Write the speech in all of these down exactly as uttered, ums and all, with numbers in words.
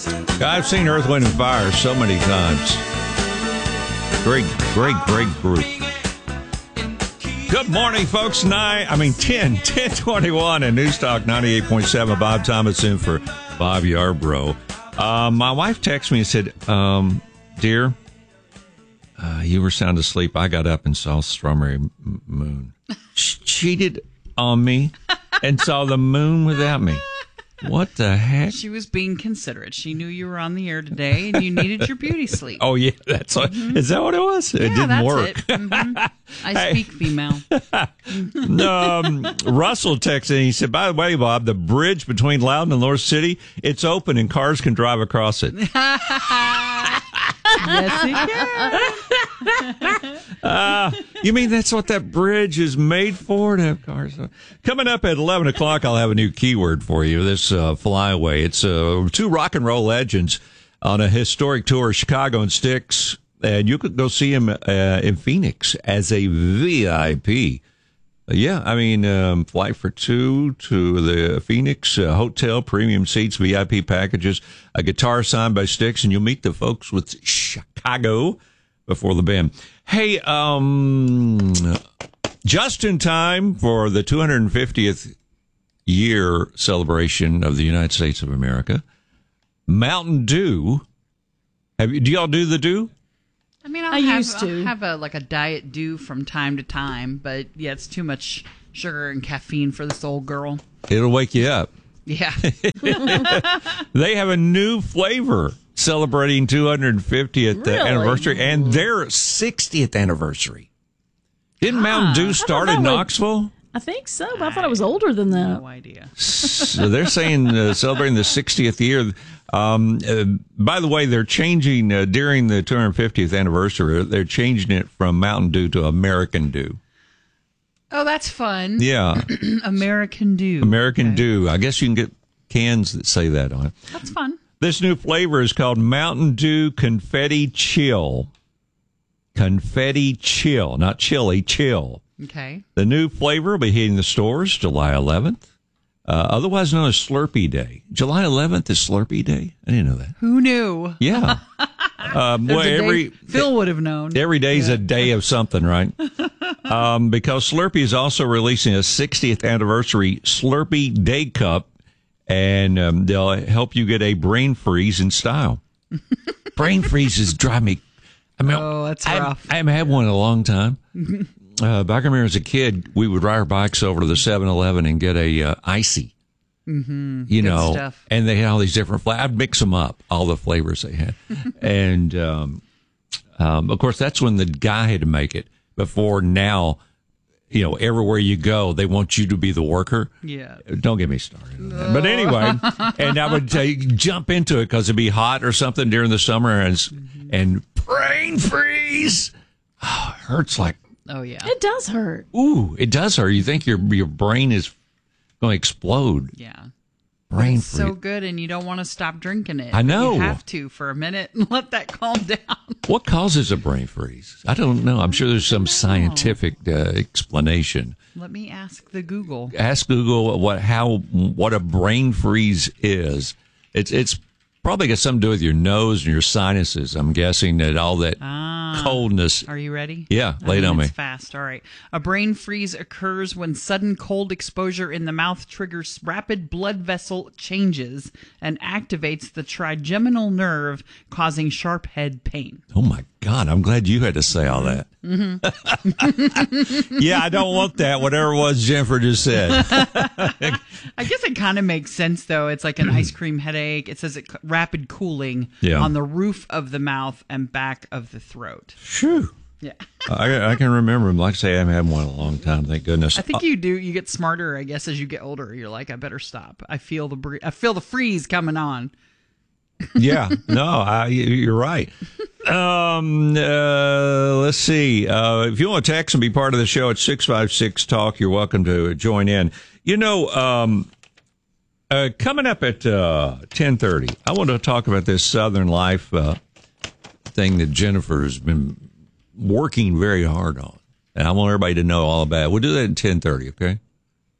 I've seen Earth, Wind, and Fire so many times. Great, great, great group. Good morning, folks. Nine, I mean, ten, ten twenty-one and News Talk ninety-eight point seven. Bob Thomas in for Bob Yarbrough. Uh, my wife texted me and said, um, dear, uh, you were sound asleep. I got up and saw Strawberry M- Moon. She cheated on me and saw the moon without me. What the heck? She was being considerate. She knew you were on the air today and you needed your beauty sleep. Oh, yeah. That's what, mm-hmm. Is that what it was? It yeah, didn't that's work. It. Mm-hmm. I hey. speak female. um, Russell texted and he said, by the way, Bob, the bridge between Loudon and North City, it's open and cars can drive across it. Yes, it can. uh, you mean that's what that bridge is made for, to have cars? Coming up at eleven o'clock, I'll have a new keyword for you, this uh, flyaway. It's uh, two rock and roll legends on a historic tour of Chicago and Styx, and you could go see them uh, in Phoenix as a V I P. Uh, yeah, I mean, um, flight for two to the Phoenix uh, hotel, premium seats, V I P packages, a guitar signed by Styx, and you'll meet the folks with Chicago before the band. Hey, um, just in time for the two hundred fiftieth year celebration of the United States of America, Mountain Dew. Have you, do y'all do the Dew? I mean, I'll I have, used to. I'll have a like a diet Dew from time to time, but yeah, it's too much sugar and caffeine for this old girl. It'll wake you up. Yeah. They have a new flavor celebrating two hundred fiftieth Really? anniversary and their sixtieth anniversary. Didn't Mountain Dew start in Knoxville? I think so, but I thought it was older than that. No idea. So they're saying uh, celebrating the sixtieth year. Um, uh, by the way, they're changing uh, during the two hundred fiftieth anniversary. They're changing it from Mountain Dew to American Dew. Oh, that's fun. Yeah, American Dew. American okay. Dew. I guess you can get cans that say that on it. That's fun. This new flavor is called Mountain Dew Confetti Chill. Confetti Chill, not chili, chill. Okay. The new flavor will be hitting the stores July eleventh. Uh, otherwise known as Slurpee Day. July eleventh is Slurpee Day? I didn't know that. Who knew? Yeah. um, well, every Phil would have known. Every day's yeah. a day of something, right? um, because Slurpee is also releasing a sixtieth anniversary Slurpee Day Cup, and um, they'll help you get a brain freeze in style. Brain freezes drive me. I mean, oh, that's I, rough. I haven't had one in a long time. Uh, back when I was a kid, we would ride our bikes over to the seven eleven and get a uh, icy, mm-hmm. you Good know, stuff. And they had all these different flavors. I'd mix them up, all the flavors they had. and, um, um, of course, that's when the guy had to make it. Before now, you know, everywhere you go, they want you to be the worker. Yeah. Don't get me started on that. But anyway, and I would uh, jump into it because it'd be hot or something during the summer, and, mm-hmm. and brain freeze. Oh, it hurts like. Oh, yeah. It does hurt. Ooh, it does hurt. You think your your brain is going to explode. Yeah. Brain it's freeze. so good, and you don't want to stop drinking it. I know. You have to for a minute and let that calm down. What causes a brain freeze? I don't know. I'm sure there's some scientific uh, explanation. Let me ask the Google. Ask Google what how what a brain freeze is. It's it's probably got something to do with your nose and your sinuses. I'm guessing that all that ah, coldness. Are you ready? Yeah, lay it on me. It's fast. All right. A brain freeze occurs when sudden cold exposure in the mouth triggers rapid blood vessel changes and activates the trigeminal nerve, causing sharp head pain. Oh, my God. I'm glad you had to say all that. Mm-hmm. Yeah, I don't want that, whatever it was Jennifer just said. I guess it kind of makes sense, though. It's like an ice cream headache. It says it rapid cooling yeah. on the roof of the mouth and back of the throat. Phew. Yeah. I, I can remember them. Like I say, I haven't had one in a long time, thank goodness. I think you do. You get smarter, I guess, as you get older. You're like, I better stop. I feel the bre- I feel the freeze coming on. Yeah, no, I, you're right. Um, uh, let's see. Uh, if you want to text and be part of the show at six five six talk, you're welcome to join in. You know, um, uh, coming up at uh, ten thirty, I want to talk about this Southern Life uh, thing that Jennifer has been working very hard on. And I want everybody to know all about it. We'll do that at ten thirty, okay?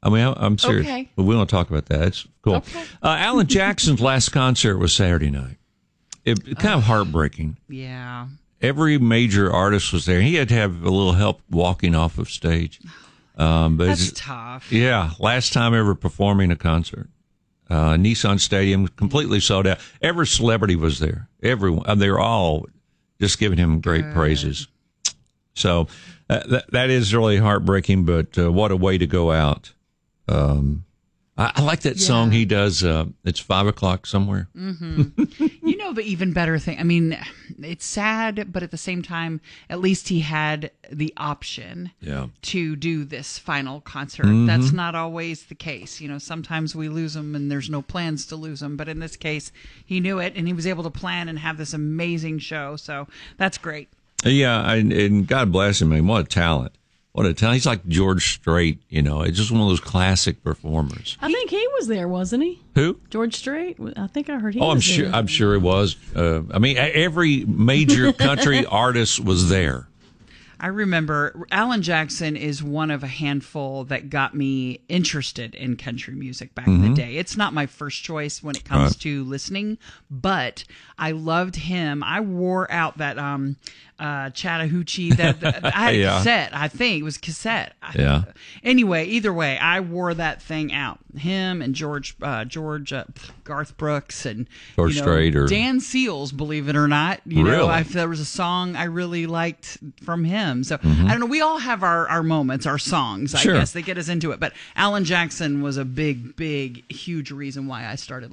I mean, I, I'm serious. Okay. But we won't talk about that. It's cool. Okay. Uh, Alan Jackson's last concert was Saturday night. It, it kind of heartbreaking. Yeah. Every major artist was there. He had to have a little help walking off of stage. Um, but That's it's- tough. Yeah, last time ever performing a concert. Uh, Nissan Stadium completely sold out. Every celebrity was there. Everyone. And they were all just giving him great Good. praises. So uh, that that is really heartbreaking, but uh, what a way to go out. Um, I, I like that Yeah. song he does. Uh, it's five o'clock somewhere. You know, the even better thing, I mean, it's sad, but at the same time, at least he had the option Yeah. to do this final concert. Mm-hmm. That's not always the case. You know, sometimes we lose them and there's no plans to lose them. But in this case, he knew it and he was able to plan and have this amazing show. So that's great. Yeah, I, and God bless him. I mean, what a talent. What a talent. He's like George Strait, you know. It's just one of those classic performers. I think he was there, wasn't he? Who? George Strait. I think I heard he Oh, was I'm sure. there. I'm sure it was. Uh, I mean, e- every major country artist was there. I remember Alan Jackson is one of a handful that got me interested in country music back in the day. It's not my first choice when it comes Right. to listening, but I loved him. I wore out that um, uh, Chattahoochee that, that I had a Yeah. cassette. I think it was cassette. I- Yeah. Anyway, either way, I wore that thing out. Him and George, uh, George, uh, Garth Brooks, and George you know, Strait or- Dan Seals. Believe it or not, you know, Really? I, there was a song I really liked from him. So Mm-hmm. I don't know. We all have our, our moments, our songs. I Sure. guess they get us into it. But Alan Jackson was a big, big, huge reason why I started.